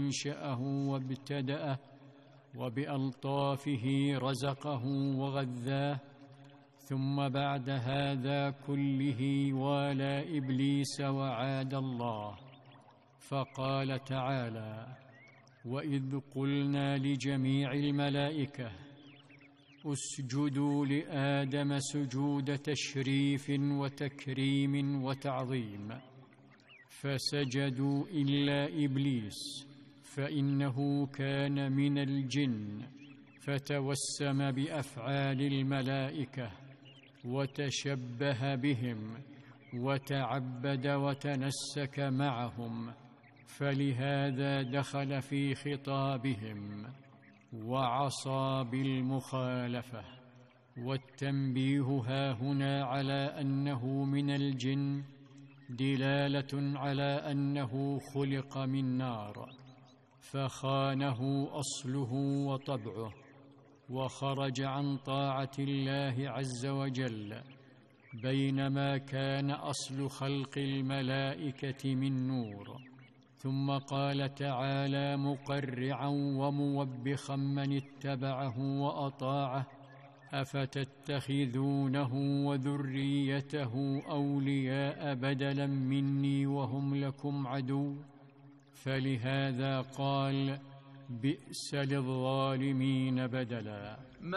أنشأه وابتدأه، وبألطافه رزقه وغذاه، ثم بعد هذا كله والى إبليس وعاد الله، فقال تعالى: وإذ قلنا لجميع الملائكة اسجدوا لآدم سجود تشريف وتكريم وتعظيم، فسجدوا إلا إبليس فإنه كان من الجن، فتوسم بأفعال الملائكة وتشبه بهم وتعبد وتنسك معهم، فلهذا دخل في خطابهم وعصى بالمخالفة. والتنبيه هاهنا على أنه من الجن دلالة على أنه خلق من نار، فخانه أصله وطبعه، وخرج عن طاعة الله عز وجل، بينما كان أصل خلق الملائكة من نور. ثم قال تعالى مقرعا وموبخا من اتبعه وأطاعه: أفتتخذونه وذريته أولياء بدلا مني وهم لكم عدو؟ فلهذا قال: بئس للظالمين بدلا.